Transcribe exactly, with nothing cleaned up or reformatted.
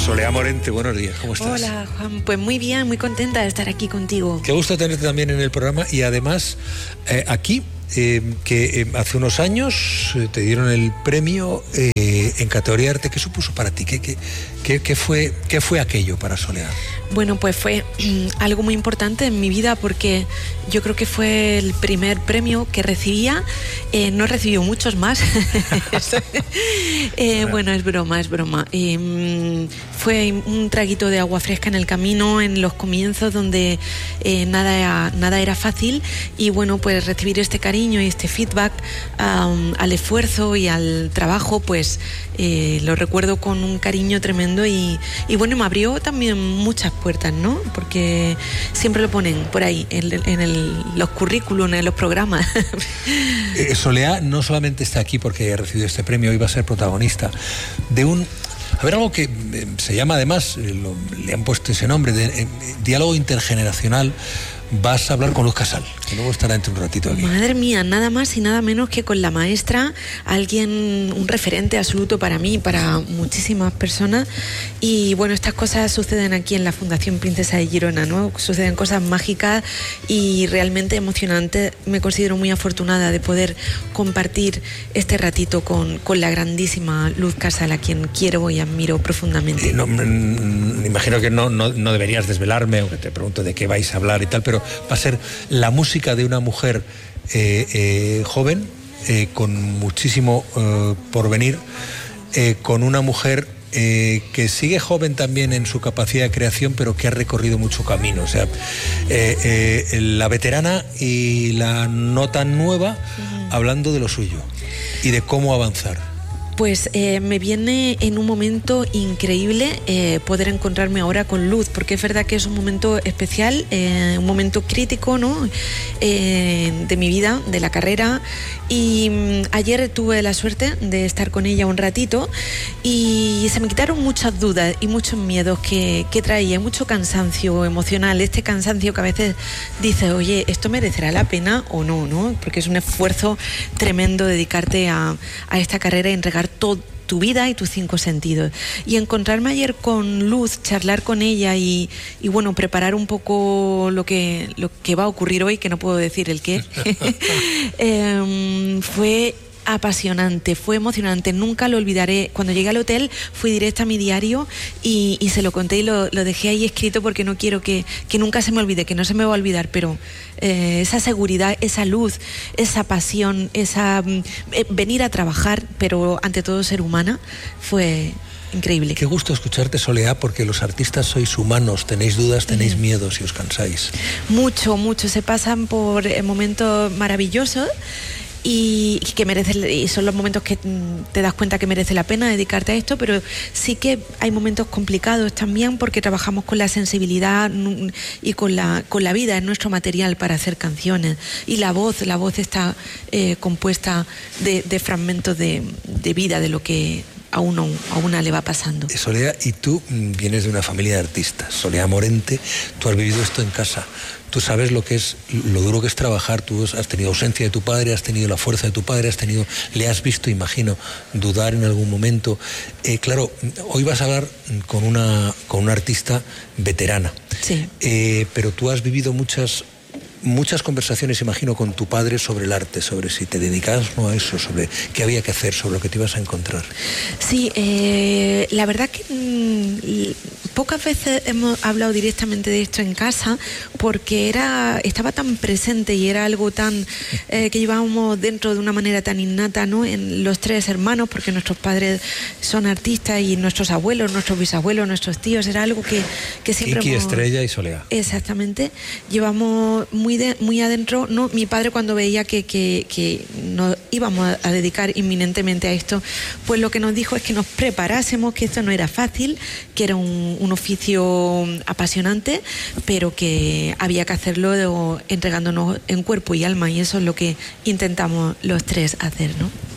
Soledad Morente, buenos días, ¿cómo estás? Hola, Juan, pues muy bien, muy contenta de estar aquí contigo. Qué gusto tenerte también en el programa y además eh, aquí, eh, que eh, hace unos años eh, te dieron el premio eh, en categoría de arte. ¿Qué supuso para ti? ¿Qué, qué, qué, qué, fue, ¿Qué fue aquello para Soledad? Bueno, pues fue algo muy importante en mi vida porque yo creo que fue el primer premio que recibía. Eh, no he recibido muchos más. eh, bueno, es broma, es broma. Eh, fue un traguito de agua fresca en el camino, en los comienzos donde eh, nada, era, nada era fácil, y bueno, pues recibir este cariño y este feedback um, al esfuerzo y al trabajo, pues eh, lo recuerdo con un cariño tremendo y, y bueno, me abrió también muchas puertas, ¿no? Porque siempre lo ponen por ahí, en, en el, los currículum, en los programas. eh, Soledad no solamente está aquí porque ha recibido este premio, hoy va a ser protagonista de un... A ver, algo que eh, se llama además, eh, lo, le han puesto ese nombre, de eh, diálogo intergeneracional. Vas a hablar con Luz Casal, que luego estará dentro de un ratito aquí. Madre mía, nada más y nada menos que con la maestra, alguien, un referente absoluto para mí, para muchísimas personas. Y bueno, estas cosas suceden aquí en la Fundación Princesa de Girona, ¿no? Suceden cosas mágicas y realmente emocionantes. Me considero muy afortunada de poder compartir este ratito con, con la grandísima Luz Casal, a quien quiero y admiro profundamente. Eh, no, me imagino que no, no, no deberías desvelarme, aunque te pregunto de qué vais a hablar y tal, pero va a ser la música de una mujer eh, eh, joven, eh, con muchísimo eh, porvenir, eh, con una mujer eh, que sigue joven también en su capacidad de creación, pero que ha recorrido mucho camino. O sea, eh, eh, la veterana y la no tan nueva, uh-huh, hablando de lo suyo y de cómo avanzar. Pues eh, me viene en un momento increíble eh, poder encontrarme ahora con Luz, porque es verdad que es un momento especial, eh, un momento crítico, ¿no? eh, de mi vida, de la carrera, y mmm, ayer tuve la suerte de estar con ella un ratito y se me quitaron muchas dudas y muchos miedos que, que traía, mucho cansancio emocional, este cansancio que a veces dices, oye, ¿esto merecerá la pena o no? ¿no? Porque es un esfuerzo tremendo dedicarte a, a esta carrera y entregar toda tu vida y tus cinco sentidos. Y encontrarme ayer con Luz, charlar con ella y, y bueno, preparar un poco lo que, lo que va a ocurrir hoy, que no puedo decir el qué, eh, fue apasionante, fue emocionante, nunca lo olvidaré. Cuando llegué al hotel fui directa a mi diario y, y se lo conté y lo, lo dejé ahí escrito porque no quiero que, que nunca se me olvide, que no se me va a olvidar, pero eh, esa seguridad, esa luz, esa pasión, esa eh, venir a trabajar, pero ante todo ser humana, fue increíble. Qué gusto escucharte, Soledad, porque los artistas sois humanos, tenéis dudas, tenéis mm. miedos y os cansáis. Mucho, mucho, se pasan por momentos maravillosos y que merece, y son los momentos que te das cuenta que merece la pena dedicarte a esto, pero sí que hay momentos complicados también porque trabajamos con la sensibilidad y con la, con la vida, es nuestro material para hacer canciones, y la voz, la voz está eh, compuesta de, de fragmentos de, de vida, de lo que a uno, a una le va pasando. Soledad, y tú vienes de una familia de artistas, Soledad Morente, tú has vivido esto en casa. Tú sabes lo que es, lo duro que es trabajar. Tú has tenido ausencia de tu padre, has tenido la fuerza de tu padre, has tenido, le has visto, imagino, dudar en algún momento. Eh, claro, hoy vas a hablar con una, con una artista veterana. Sí. Eh, pero tú has vivido muchas, muchas conversaciones, imagino, con tu padre sobre el arte, sobre si te dedicabas o no a eso, sobre qué había que hacer, sobre lo que te ibas a encontrar. Sí, eh, la verdad que mmm, pocas veces hemos hablado directamente de esto en casa porque era, estaba tan presente y era algo tan eh, que llevábamos dentro de una manera tan innata, ¿no? En los tres hermanos, porque nuestros padres son artistas y nuestros abuelos, nuestros bisabuelos, nuestros tíos, era algo que, que siempre Kiki, hemos... Estrella y Soledad. Exactamente, llevamos muy De, muy adentro, ¿no? Mi padre, cuando veía que, que, que nos íbamos a dedicar inminentemente a esto, pues lo que nos dijo es que nos preparásemos, que esto no era fácil, que era un, un oficio apasionante, pero que había que hacerlo entregándonos en cuerpo y alma, y eso es lo que intentamos los tres hacer, ¿no?